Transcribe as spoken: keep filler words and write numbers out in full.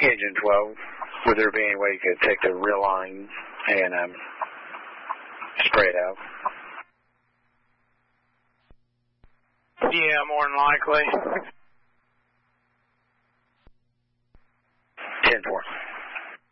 engine twelve. Would there be any way you could take the real line and um, spray it out? Yeah, more than likely.